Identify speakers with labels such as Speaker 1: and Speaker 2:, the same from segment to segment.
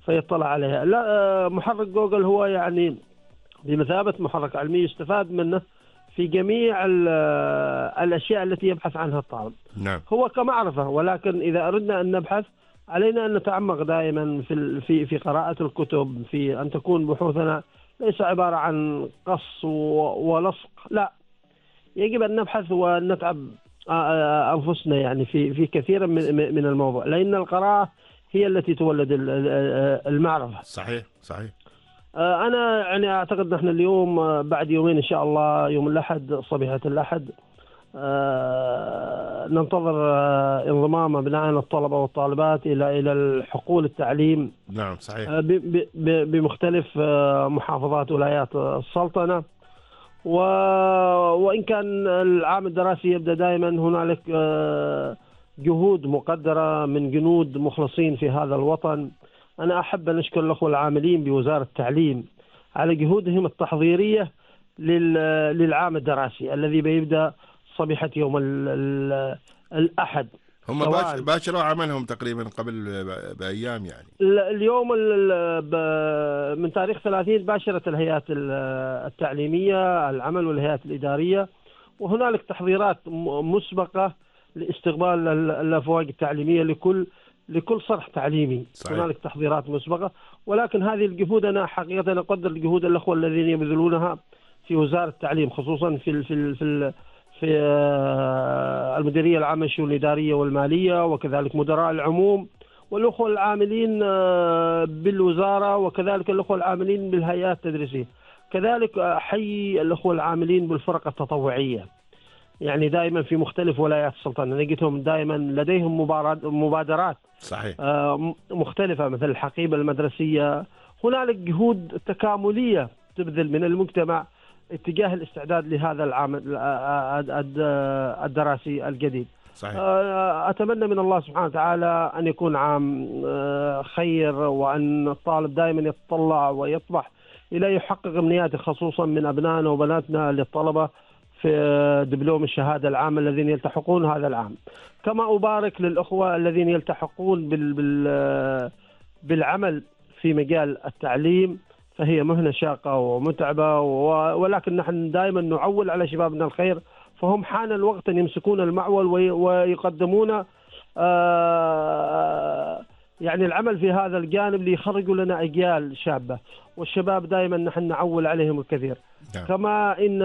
Speaker 1: فيطلع عليها. لا، محرك جوجل هو يعني بمثابة محرك علمي يستفاد منه في جميع الأشياء التي يبحث عنها الطالب.
Speaker 2: نعم.
Speaker 1: هو كمعرفة، ولكن إذا أردنا أن نبحث علينا أن نتعمق دائما في قراءة الكتب، في أن تكون بحوثنا ليس عبارة عن قص ولصق، لا، يجب أن نبحث ونتعب أنفسنا يعني في كثير من الموضوع، لأن القراءة هي التي تولد المعرفة.
Speaker 2: صحيح صحيح.
Speaker 1: أنا يعني أعتقد نحن اليوم بعد يومين إن شاء الله، يوم الأحد صبيحة الأحد، ننتظر انضمام أبنائنا الطلبة والطالبات إلى الحقول التعليم.
Speaker 2: نعم صحيح.
Speaker 1: بمختلف محافظات ولايات السلطنة. وإن كان العام الدراسي يبدأ دائما، هنالك جهود مقدرة من جنود مخلصين في هذا الوطن. أنا أحب أن أشكر الأخوة العاملين بوزارة التعليم على جهودهم التحضيرية للعام الدراسي الذي بيبدأ صبيحة يوم الأحد.
Speaker 2: هم باشروا عملهم تقريبا قبل بأيام يعني.
Speaker 1: اليوم من تاريخ 30 باشرت الهيئات التعليمية العمل والهيئات الإدارية، وهنالك تحضيرات مسبقة لاستقبال الأفواج التعليمية لكل صرح تعليمي. صحيح. هنالك تحضيرات مسبقة، ولكن هذه الجهود أنا حقيقة أقدر الجهود الأخوة الذين يبذلونها في وزارة التعليم، خصوصا في المديرية العامة للشؤون الإدارية والمالية، وكذلك مدراء العموم والأخوة العاملين بالوزارة، وكذلك الأخوة العاملين بالهيئات التدريسية. كذلك حي الأخوة العاملين بالفرق التطوعية، يعني دائما في مختلف ولايات السلطنة نجدهم دائما لديهم مبادرات.
Speaker 2: صحيح.
Speaker 1: مختلفة، مثل الحقيبة المدرسية. هنالك جهود تكاملية تبذل من المجتمع اتجاه الاستعداد لهذا العام الدراسي الجديد.
Speaker 2: صحيح.
Speaker 1: أتمنى من الله سبحانه وتعالى أن يكون عام خير، وأن الطالب دائما يتطلع ويطمح إلى يحقق أمنياته، خصوصا من أبنائنا وبناتنا للطلبة في دبلوم الشهادة العامة الذين يلتحقون هذا العام. كما أبارك للأخوة الذين يلتحقون بالعمل في مجال التعليم، فهي مهنة شاقة ومتعبة، ولكن نحن دائما نعول على شبابنا الخير، فهم حان الوقت أن يمسكون المعول ويقدمون يعني العمل في هذا الجانب ليخرجوا لنا أجيال شابة. والشباب دائما نحن نعول عليهم الكثير. كما إن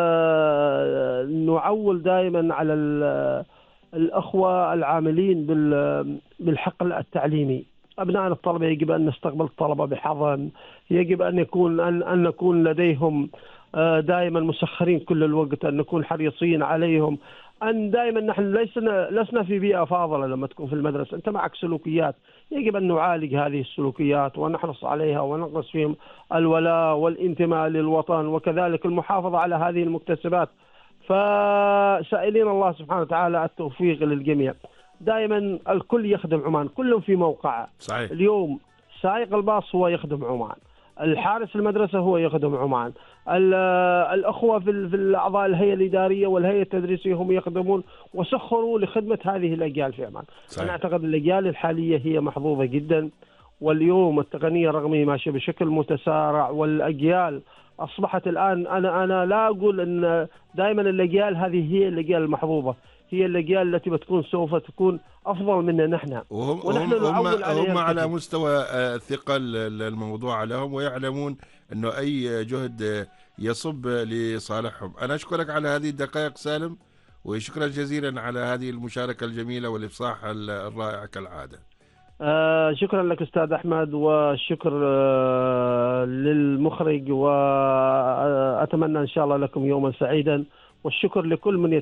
Speaker 1: نعول دائما على الأخوة العاملين بالحقل التعليمي. أبناء الطلبة يجب أن نستقبل الطلبة بحضن، يجب أن نكون لديهم دائما مسخرين كل الوقت، أن نكون حريصين عليهم، أن دائما نحن لسنا في بيئة فاضلة. لما تكون في المدرسة أنت معك سلوكيات، يجب أن نعالج هذه السلوكيات ونحرص عليها ونقص فيهم الولاء والانتماء للوطن، وكذلك المحافظة على هذه المكتسبات. فسائلين الله سبحانه وتعالى التوفيق للجميع. دائما الكل يخدم عمان، كلهم في موقعه.
Speaker 2: صحيح.
Speaker 1: اليوم سائق الباص هو يخدم عمان، الحارس المدرسة هو يخدم عمان، الأخوة في أعضاء الهيئة الإدارية والهيئة التدريسية هم يخدمون وسخروا لخدمة هذه الأجيال في عمان. أنا أعتقد الأجيال الحالية هي محظوظة جدا، واليوم التقنية الرقمية ماشية بشكل متسارع، والأجيال أصبحت الآن، أنا لا أقول أن دائما الأجيال هذه هي الأجيال المحظوظة، هي الأجيال التي بتكون سوف تكون أفضل منا نحن،
Speaker 2: ونحن هم على مستوى ثقل الموضوع لهم، ويعلمون أنه أي جهد يصب لصالحهم. أنا أشكرك على هذه الدقائق سالم، وشكرا جزيلا على هذه المشاركة الجميلة والإفصاح الرائع كالعادة.
Speaker 1: شكرا لك أستاذ أحمد، والشكر للمخرج، وأتمنى إن شاء الله لكم يوما سعيدا، والشكر لكل من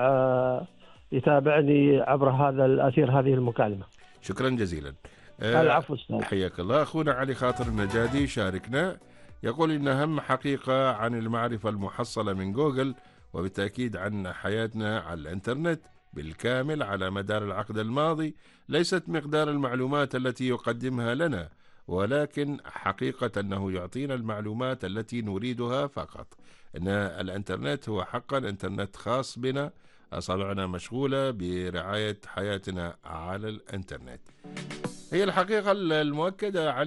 Speaker 1: يتابعني عبر هذا الأثير هذه المكالمة.
Speaker 2: شكرا جزيلا.
Speaker 1: العفو أستاذ.
Speaker 2: حياك الله. أخونا علي خاطر النجادي شاركنا، يقول إن أهم حقيقة عن المعرفة المحصلة من جوجل، وبالتأكيد عن حياتنا على الإنترنت بالكامل على مدار العقد الماضي، ليست مقدار المعلومات التي يقدمها لنا، ولكن حقيقة أنه يعطينا المعلومات التي نريدها فقط. إن الإنترنت هو حقا إنترنت خاص بنا، أصابعنا مشغولة برعاية حياتنا على الإنترنت. هي الحقيقة المؤكدة على